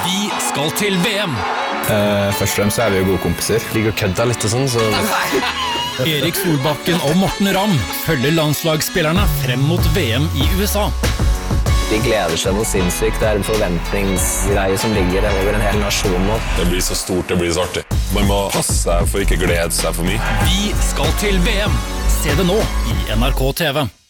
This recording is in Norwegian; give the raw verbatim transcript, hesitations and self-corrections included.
Vi skal til V M. Uh, først og fremst så er vi jo gode kompiser. Ligger og kødder litt og sånn, så... Erik Solbakken og Morten Ramm følger landslagsspillerne frem mot V M i U S A. De gleder seg noe sinnssykt. Det er en forventningsgreie som ligger over en hel nasjon nå. Det blir så stort, det blir så artig. Man må passe seg for ikke glede seg for mye. Vi skal til V M. Se det nå i N R K T V.